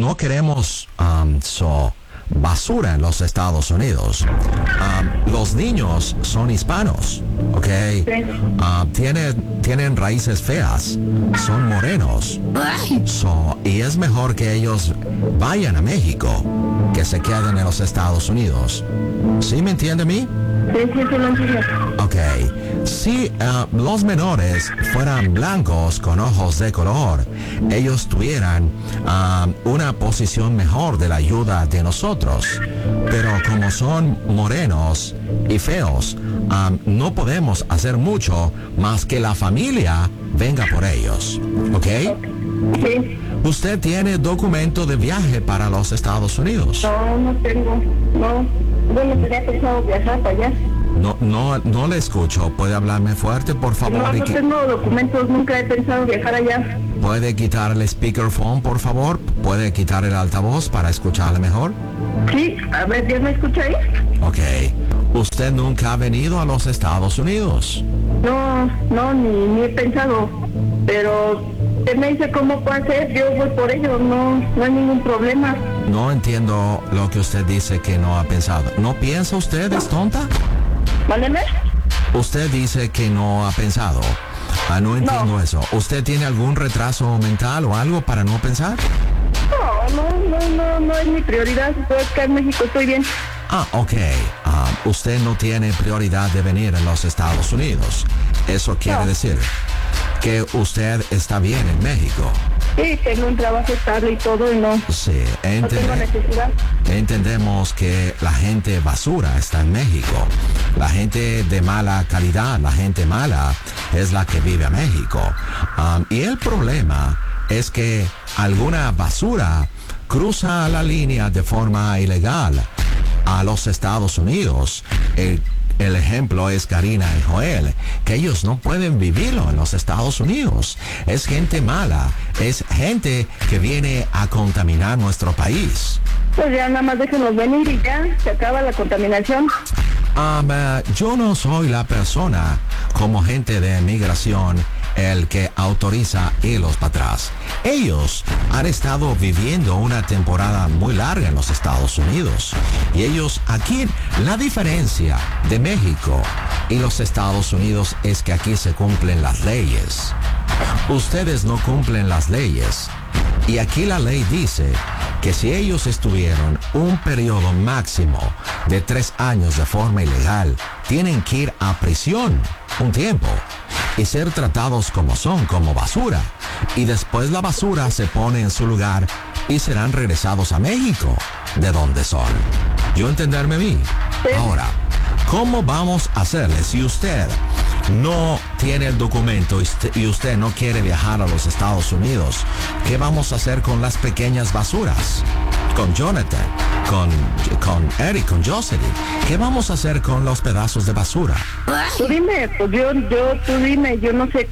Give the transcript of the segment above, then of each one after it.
no queremos basura en los Estados Unidos. Los niños son hispanos, ¿ok? Sí. Tienen raíces feas, son morenos. Y es mejor que ellos vayan a México que se queden en los Estados Unidos. ¿Sí me entiende a mí? Sí, lo entiendo. Ok. Si los menores fueran blancos con ojos de color, ellos tuvieran una posición mejor de la ayuda de nosotros. Pero como son morenos y feos, no podemos hacer mucho más que la familia venga por ellos. ¿Ok? Sí. ¿Usted tiene documento de viaje para los Estados Unidos? No tengo. No. Bueno, tenía pensado viajar para allá. No le escucho. ¿Puede hablarme fuerte, por favor? No tengo documentos, nunca he pensado viajar allá. ¿Puede quitar el speakerphone, por favor? ¿Puede quitar el altavoz para escucharle mejor? Sí, a ver, ¿ya me escucha ahí? Ok. ¿Usted nunca ha venido a los Estados Unidos? No, ni he pensado. Pero usted me dice cómo puede hacer, yo voy por ello, no hay ningún problema. No entiendo lo que usted dice que no ha pensado. ¿No piensa usted, es tonta? ¿Mándeme? Usted dice que no ha pensado. No entiendo eso. ¿Usted tiene algún retraso mental o algo para no pensar? No es mi prioridad. Estoy acá en México, estoy bien. Ok. Usted no tiene prioridad de venir a los Estados Unidos. Eso quiere decir que usted está bien en México. Sí, tengo un trabajo estable y todo y no tengo necesidad. Entendemos que la gente basura está en México. La gente de mala calidad, la gente mala, es la que vive a México. Y el problema es que alguna basura cruza la línea de forma ilegal a los Estados Unidos. El ejemplo es Karina y Joel, que ellos no pueden vivirlo en los Estados Unidos. Es gente mala, es gente que viene a contaminar nuestro país. Pues ya nada más déjenos venir y ya, se acaba la contaminación. Yo no soy la persona como gente de migración el que autoriza irlos para atrás. Ellos han estado viviendo una temporada muy larga en los Estados Unidos. Y ellos aquí, la diferencia de México y los Estados Unidos es que aquí se cumplen las leyes. Ustedes no cumplen las leyes. Y aquí la ley dice que si ellos estuvieron un periodo máximo de 3 años de forma ilegal, tienen que ir a prisión un tiempo y ser tratados como son, como basura. Y después la basura se pone en su lugar y serán regresados a México, de donde son. ¿Yo entenderme a mí? Sí. Ahora, ¿cómo vamos a hacerle si usted no tiene el documento y usted no quiere viajar a los Estados Unidos? ¿Qué vamos a hacer con las pequeñas basuras? Con Jonathan, con Eric, con Jocelyn. ¿Qué vamos a hacer con los pedazos de basura? Tú dime, pues tú dime, yo no sé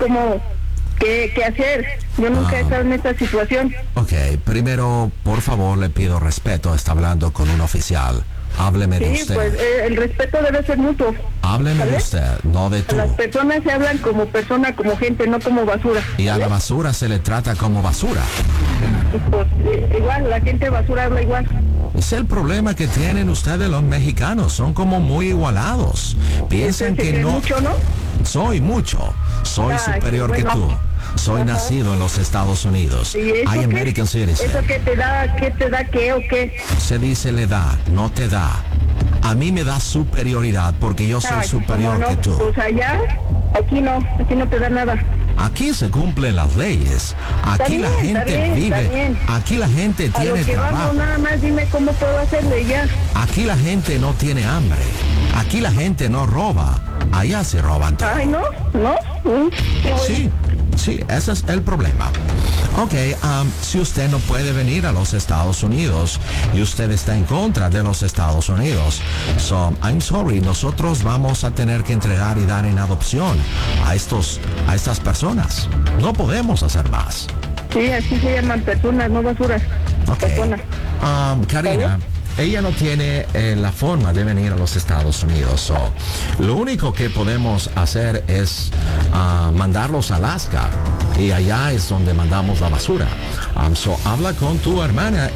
qué hacer. Yo nunca he estado en esta situación. Ok, primero, por favor, le pido respeto. Está hablando con un oficial. Hábleme de usted. Sí, pues el respeto debe ser mutuo. Hábleme de usted, no de tú. Las personas se hablan como persona, como gente, no como basura. Y a la basura se le trata como basura. Pues igual, la gente basura habla igual. Es el problema que tienen ustedes los mexicanos. Son como muy igualados. Piensan que no... mucho, ¿no? Soy mucho. Soy superior que tú. Soy nacido en los Estados Unidos. I American citizen. ¿Eso qué te da qué o qué? Se dice le da, no te da. A mí me da superioridad porque yo soy superior que tú. Pues allá, aquí no te da nada. Aquí se cumplen las leyes. Aquí la gente vive. Aquí la gente tiene trabajo. Vamos, nada más dime cómo puedo hacerle ya. Aquí la gente no tiene hambre. Aquí la gente no roba. Allá se roban todo. Ay, no. Sí, ese es el problema. Ok, si usted no puede venir a los Estados Unidos y usted está en contra de los Estados Unidos, I'm sorry, nosotros vamos a tener que entregar y dar en adopción a estas personas. No podemos hacer más. Sí, así se llaman personas, no basuras. Ok. Personas. Karina, ella no tiene la forma de venir a los Estados Unidos. Lo único que podemos hacer es mandarlos a Alaska. Y allá es donde mandamos la basura. Habla con tu hermana